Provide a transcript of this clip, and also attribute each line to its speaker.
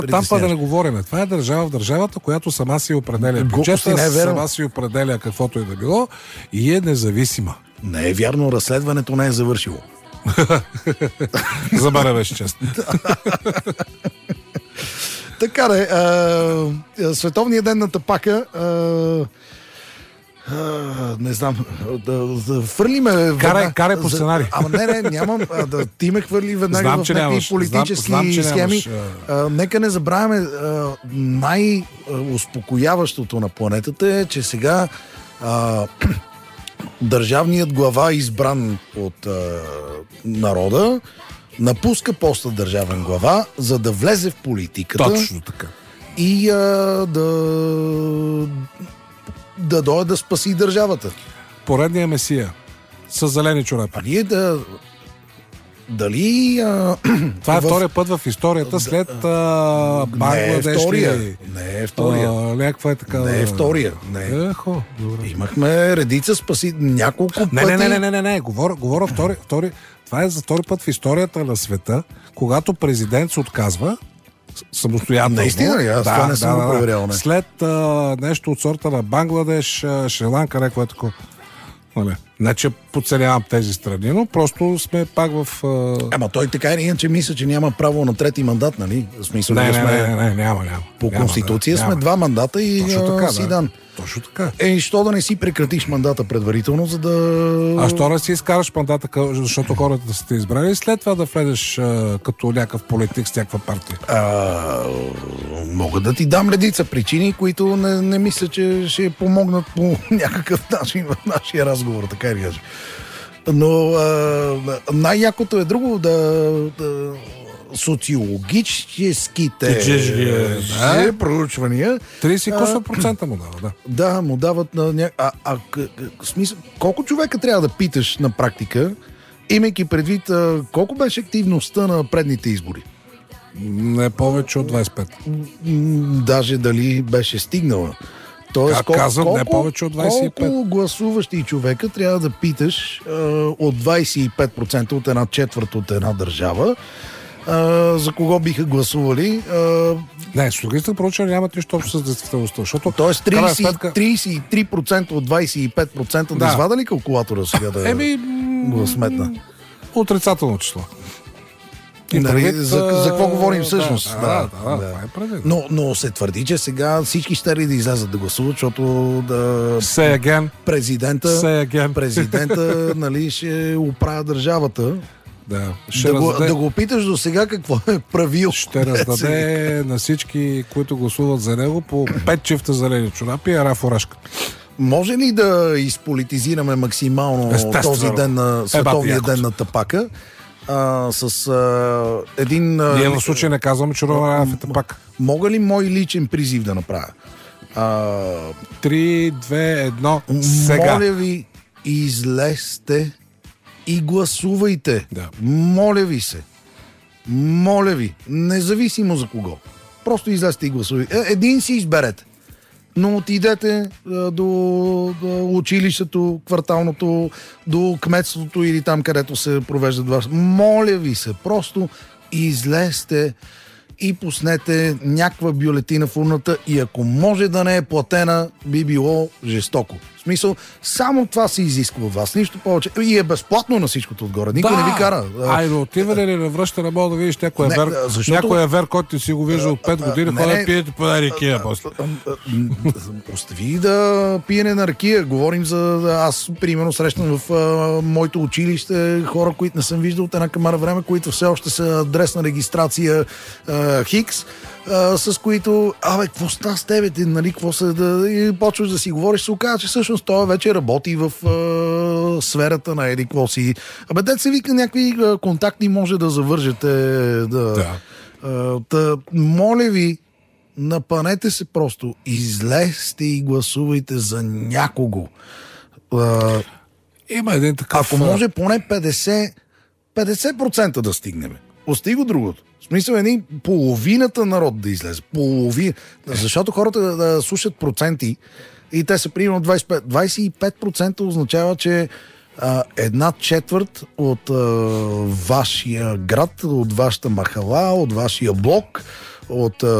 Speaker 1: Там па да не говорим. Това е държава в държавата, която сама си определя бюджета, сама си определя каквото и да било и е независима.
Speaker 2: Не е вярно, разследването не е завършило.
Speaker 1: За мен беше честно.
Speaker 2: Така де, Световния ден на тапака, не знам, да фърлиме...
Speaker 1: Карай по сценарий.
Speaker 2: Ама не, нямам. Ти ме хвърли веднага в някакви политически схеми. Нека не забравяме, най-успокояващото на планетата е, че сега държавният глава, избран от народа, напуска поста държавен глава, за да влезе в политиката.
Speaker 1: Точно така.
Speaker 2: И да дойде да спаси държавата.
Speaker 1: Поредния месия. С зелени чорапи.
Speaker 2: А ние дали...
Speaker 1: Това е втория път в историята след Бангладеш.
Speaker 2: Не е втория.
Speaker 1: Някаква е така.
Speaker 2: Не е втория. Имахме редица няколко пъти.
Speaker 1: Не. Говоря втори. Това е за втори път в историята на света, когато президент се отказва самостоятелно.
Speaker 2: Наистина, аз това не съм го проверял.
Speaker 1: След нещо от сорта на Бангладеш, Шри-Ланка, някакво е такова. Не, че подценявам тези страни, но просто сме пак в...
Speaker 2: Ама той така и иначе мисля, че няма право на трети мандат, нали? В смисъл,
Speaker 1: няма.
Speaker 2: По Конституция сме 2 мандата и си дан.
Speaker 1: Точно така.
Speaker 2: Що да не си прекратиш мандата предварително, за да...
Speaker 1: А що да си изкараш мандата, защото хората са те избрали и след това да влезеш като някакъв политик с някаква партия?
Speaker 2: Мога да ти дам редица причини, които не мисля, че ще помогнат по някакъв начин в нашия разговор, така и кажа. Но най-якото е друго социологическите проучвания.
Speaker 1: 30% му дава, да.
Speaker 2: Да, му дават на смисъл, колко човека трябва да питаш на практика, имайки предвид колко беше активността на предните избори?
Speaker 1: Не повече от 25.
Speaker 2: Даже дали беше стигнала. Тоест,
Speaker 1: не повече от 25.
Speaker 2: Колко гласуващи човека трябва да питаш от 25% от една четвърт от една държава, за кого биха гласували?
Speaker 1: Не, социалистите проучване нямат нищо общо с действителността.
Speaker 2: Тоест 33% от 25% да извада ли калкулатора сега да го сметна?
Speaker 1: Отрицателно число.
Speaker 2: За какво говорим всъщност? Но се твърди, че сега всички ще да излязат да гласуват, защото президента нали, ще оправя държавата. Да го питаш до сега какво е правил.
Speaker 1: Ще раздаде на всички, които гласуват за него, по 5 чифта зелени чорапи и ара фуражка.
Speaker 2: Може ли да изполитизираме максимално този ден на Световния ден на тапака? С един...
Speaker 1: Ние в случай не казваме, че Роман е тапак.
Speaker 2: Мога ли мой личен призив да направя?
Speaker 1: 3, 2, 1, сега.
Speaker 2: Моля ви, излезте и гласувайте. Да. Моля ви се. Моля ви. Независимо за кого. Просто излезте и гласувайте. Един си изберете. Но отидете до училището, кварталното, до кметството или там, където се провеждат вас. Моля ви се, просто излезте и пуснете някаква бюлетина в урната и ако може да не е платена, би било жестоко. В смисъл, само това се изисква от вас, нищо повече. И е безплатно на всичкото отгоре. Никой не ви кара.
Speaker 1: Айде, отиване ли на връщане, мога да видиш някой вер, който си го вижда от 5 години, хода пиете по една ракия после.
Speaker 2: Остави да пиене на ракия. Говорим за... Аз, примерно, срещам в моето училище хора, които не съм виждал от една камара време, които все още са адресна регистрация Хикс, с които, какво става с тебе, нали, какво се и почваш да си говориш, се оказа, че всъщност той вече работи в сферата на еди какво си. Дет се вика, някакви контакти може да завържете. Моля ви, напънете се просто. Излезте и гласувайте за някого.
Speaker 1: Има един такъв...
Speaker 2: Ако може поне 50% да стигнем. Остай го другото. В смисъл половината народ да излезе. Защото хората да слушат проценти и те са примерно 25% означава, че една четвърт от вашия град, от вашата махала, от вашия блок, от